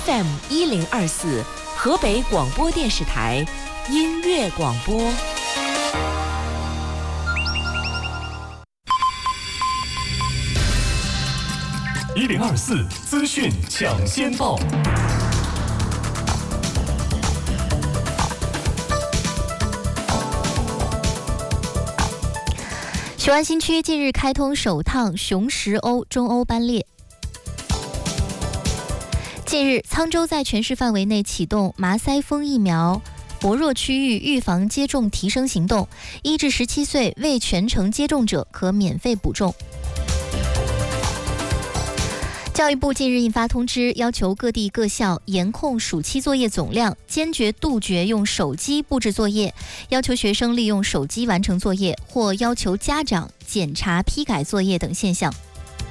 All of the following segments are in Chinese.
FM1024，河北广播电视台音乐广播。 1024资讯抢先报。 雄安新区近日开通首趟雄10欧、中欧班列。近日，沧州在全市范围内启动麻腮风疫苗薄弱区域预防接种提升行动，1至17岁未全程接种者可免费补种。教育部近日印发通知，要求各地各校严控暑期作业总量，坚决杜绝用手机布置作业，要求学生利用手机完成作业，或要求家长检查批改作业等现象。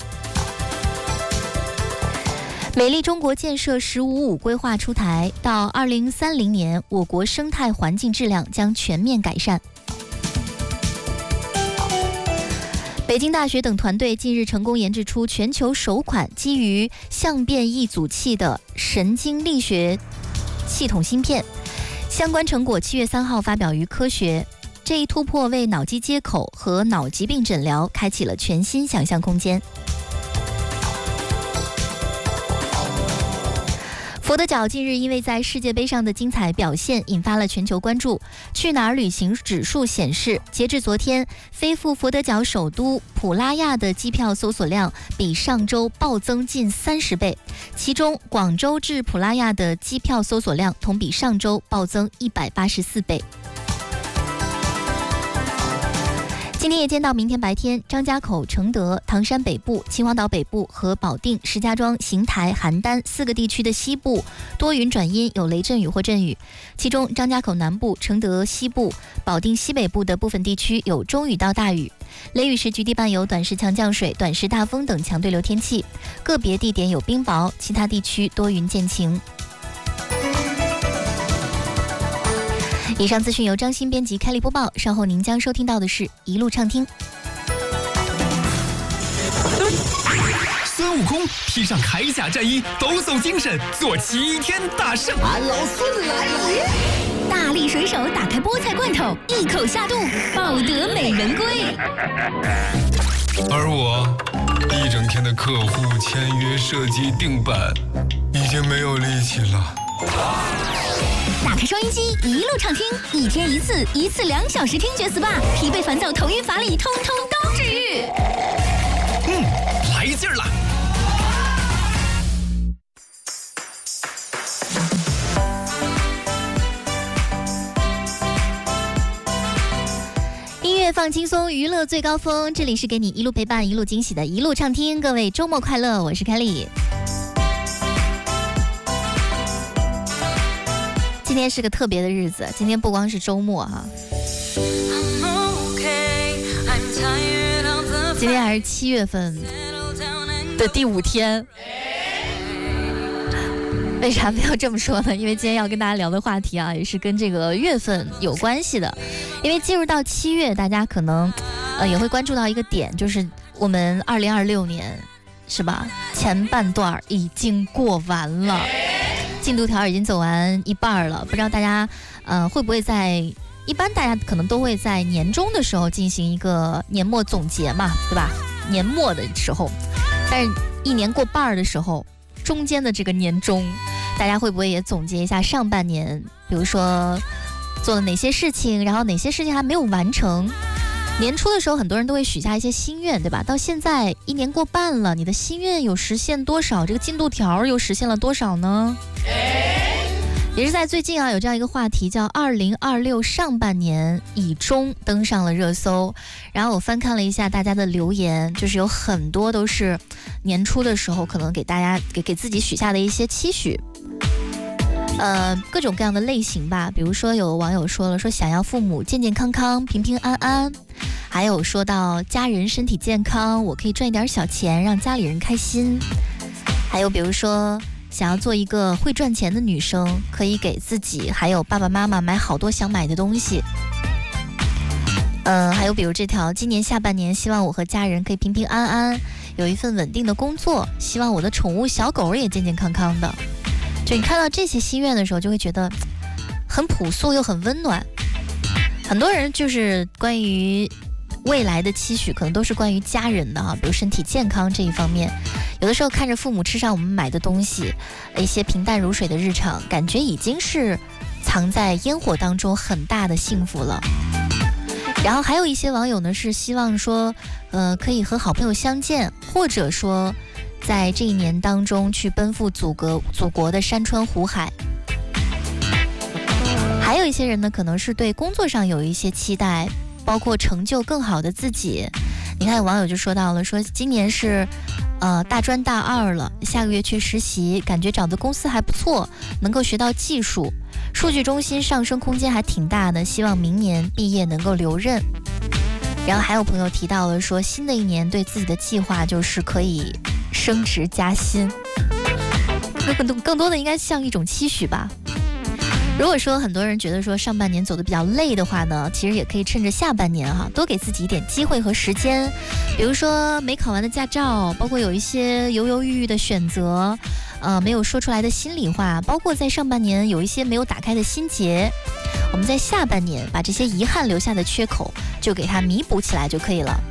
美丽中国建设“15+5”规划出台，到2030年，我国生态环境质量将全面改善。北京大学等团队近日成功研制出全球首款基于相变异阻器的神经力学系统芯片，相关成果7月3号发表于《科学》。这一突破为脑机接口和脑疾病诊疗开启了全新想象空间。佛得角近日因为在世界杯上的精彩表现引发了全球关注。去哪儿旅行指数显示，截至昨天，飞赴佛得角首都普拉亚的机票搜索量比上周暴增近30倍，其中广州至普拉亚的机票搜索量同比上周暴增184倍。今天夜间到明天白天，张家口、承德、唐山北部、秦皇岛北部和保定、石家庄、邢台、邯郸4个地区的西部多云转阴，有雷阵雨或阵雨，其中张家口南部、承德西部、保定西北部的部分地区有中雨到大雨，雷雨时局地伴有短时强降水、短时大风等强对流天气，个别地点有冰雹，其他地区多云见晴。以上资讯由张欣编辑、开立播报，稍后您将收听到的是一路畅听。 孙悟空披上铠甲战衣，抖擞精神，做齐天大圣。 俺老孙来也！ 大力水手打开菠菜罐头，一口下肚，抱得美人归。 而我一整天的客户签约、设计、定版，已经没有力气了。 打开收音机，一路畅听，一天一次，1次2小时听觉 SPA， 疲惫烦躁、头晕乏力，通通都治愈。 来劲儿了！ 音乐放轻松，娱乐最高峰，这里是给你一路陪伴、一路惊喜的一路畅听。各位周末快乐，我是凯莉。今天是个特别的日子，今天不光是周末哈，今天还是7月份的第5天。为啥非要这么说呢？因为今天要跟大家聊的话题啊，也是跟这个月份有关系的。因为进入到7月，大家可能也会关注到一个点，就是我们2026年是吧，前半段已经过完了。进度条已经走完一半了，不知道大家会不会一般大家可能都会在年终的时候进行一个年末总结嘛，对吧？年末的时候，但是一年过半的时候，中间的这个年终，大家会不会也总结一下上半年，比如说做了哪些事情，然后哪些事情还没有完成？年初的时候很多人都会许下一些心愿，对吧？到现在1年过半了，你的心愿有实现多少？这个进度条又实现了多少呢？也是在最近啊，有这样一个话题叫2026上半年以终登上了热搜。然后我翻看了一下大家的留言，就是有很多都是年初的时候可能给大家给自己许下的一些期许，各种各样的类型吧。比如说有网友说想要父母健健康康、平平安安，还有说到家人身体健康，我可以赚一点小钱让家里人开心，还有比如说想要做一个会赚钱的女生，可以给自己还有爸爸妈妈买好多想买的东西。还有比如这条，今年下半年希望我和家人可以平平安安，有一份稳定的工作，希望我的宠物小狗也健健康康的。 就你看到这些心愿的时候，就会觉得很朴素又很温暖。很多人就是关于未来的期许，可能都是关于家人的哈，比如身体健康这一方面。有的时候看着父母吃上我们买的东西，一些平淡如水的日常，感觉已经是藏在烟火当中很大的幸福了。然后还有一些网友呢是希望说，可以和好朋友相见，或者说在这一年当中去奔赴祖国的山川湖海。还有一些人呢，可能是对工作上有一些期待，包括成就更好的自己。你看网友就说到了，说今年是大专大2了，下个月去实习，感觉找的公司还不错，能够学到技术，数据中心上升空间还挺大的，希望明年毕业能够留任。然后还有朋友提到了说，新的一年对自己的计划就是可以升职加薪，更多的应该像一种期许吧。如果说很多人觉得说上半年走得比较累的话呢，其实也可以趁着下半年哈，多给自己一点机会和时间，比如说没考完的驾照，包括有一些犹犹豫豫的选择，没有说出来的心里话，包括在上半年有一些没有打开的心结，我们在下半年把这些遗憾留下的缺口就给它弥补起来就可以了。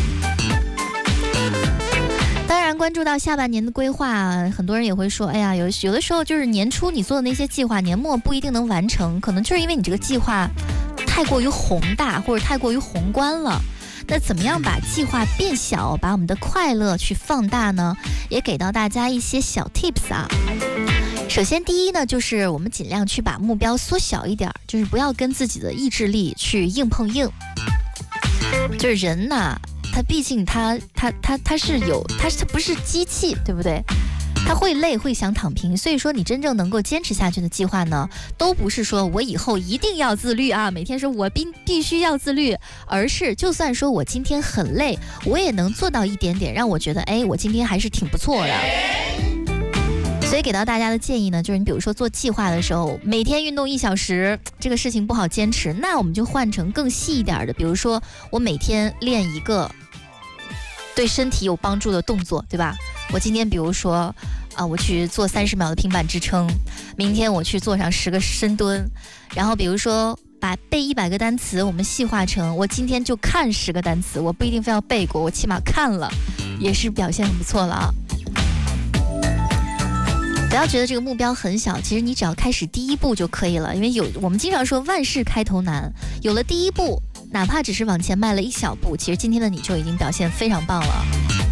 当然关注到下半年的规划，很多人也会说，哎呀，有的时候就是年初你做的那些计划，年末不一定能完成，可能就是因为你这个计划太过于宏大或者太过于宏观了。那怎么样把计划变小，把我们的快乐去放大呢？也给到大家一些小 tips 啊。首先第一呢，就是我们尽量去把目标缩小一点，就是不要跟自己的意志力去硬碰硬。就是人呐，他毕竟他不是机器，对不对？他会累，会想躺平，所以说你真正能够坚持下去的计划呢，都不是说我以后一定要自律啊，每天说我必须要自律，而是就算说我今天很累，我也能做到一点点，让我觉得哎，我今天还是挺不错的。所以给到大家的建议呢，就是你比如说做计划的时候，每天运动1小时，这个事情不好坚持，那我们就换成更细一点的，比如说我每天练一个对身体有帮助的动作，对吧？我今天比如说我去做30秒的平板支撑，明天我去做上10个深蹲，然后比如说把背100个单词我们细化成我今天就看10个单词，我不一定非要背过，我起码看了，也是表现很不错了啊。不要觉得这个目标很小，其实你只要开始第一步就可以了，因为我们经常说万事开头难，有了第一步，哪怕只是往前迈了1小步，其实今天的你就已经表现非常棒了。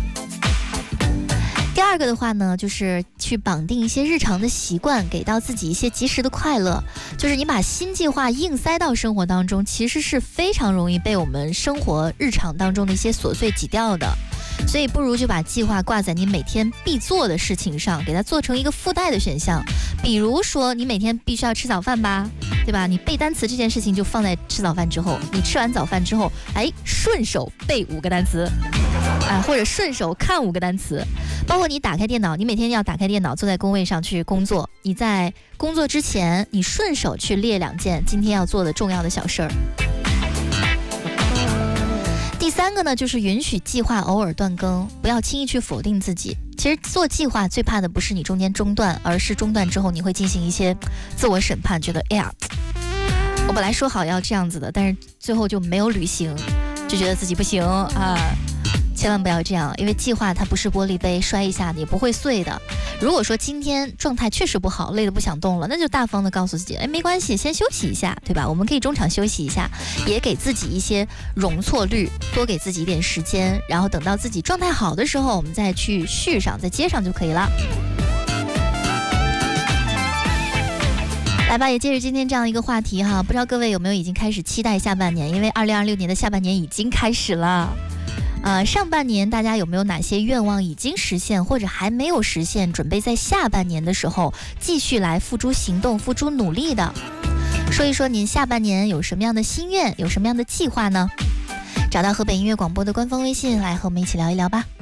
第二个的话呢，就是去绑定一些日常的习惯，给到自己一些及时的快乐。就是你把新计划硬塞到生活当中，其实是非常容易被我们生活日常当中的一些琐碎挤掉的。所以不如就把计划挂在你每天必做的事情上，给它做成一个附带的选项。比如说你每天必须要吃早饭吧，对吧？你背单词这件事情就放在吃早饭之后，你吃完早饭之后，顺手背5个单词，或者顺手看5个单词。包括你打开电脑，你每天要打开电脑坐在工位上去工作，你在工作之前你顺手去列2件今天要做的重要的小事儿。第3个呢，就是允许计划偶尔断更，不要轻易去否定自己。其实做计划最怕的不是你中间中断，而是中断之后你会进行一些自我审判，觉得哎呀，我本来说好要这样子的，但是最后就没有履行，就觉得自己不行啊。千万不要这样，因为计划它不是玻璃杯，摔一下也不会碎的。如果说今天状态确实不好，累得不想动了，那就大方的告诉自己，没关系，先休息一下，对吧？我们可以中场休息一下，也给自己一些容错率，多给自己一点时间，然后等到自己状态好的时候，我们再去续上，再接上就可以了。来吧，也借着今天这样一个话题哈，不知道各位有没有已经开始期待下半年？因为2026年的下半年已经开始了。上半年大家有没有哪些愿望已经实现，或者还没有实现，准备在下半年的时候继续来付诸行动、付诸努力的？说一说您下半年有什么样的心愿，有什么样的计划呢？找到河北音乐广播的官方微信来和我们一起聊一聊吧。